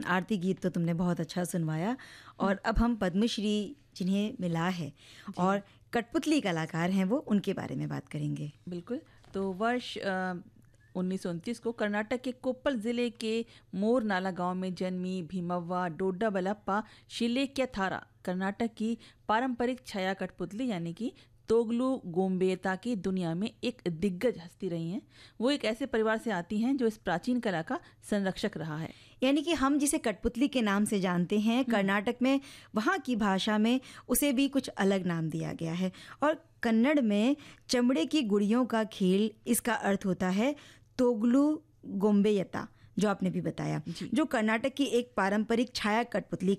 आरती गीत तो तुमने बहुत अच्छा सुनवाया और अब हम पद्मश्री जिन्हें मिला है और कठपुतली कलाकार हैं वो, उनके बारे में बात करेंगे। बिल्कुल। तो वर्ष 1929 को कर्नाटक के कोप्पल जिले के मोरनाला गांव में जन्मी भीमव्वा डोड्डा बलप्पा शिलेक्यथारा कर्नाटक की पारंपरिक छाया कठपुतली यानी कि तोगलू गोम्बेता की दुनिया में एक दिग्गज हस्ती रही हैं। वो एक ऐसे परिवार से आती हैं जो इस प्राचीन कला का संरक्षक रहा है। यानी कि हम जिसे कठपुतली के नाम से जानते हैं, कर्नाटक में वहाँ की भाषा में उसे भी कुछ अलग नाम दिया गया है। और कन्नड़ में चमड़े की गुड़ियों का खेल, इसका अर्थ होता है तोगलू गोम्बेयता, जो आपने भी बताया, जो कर्नाटक की एक पारंपरिक छाया कठपुतली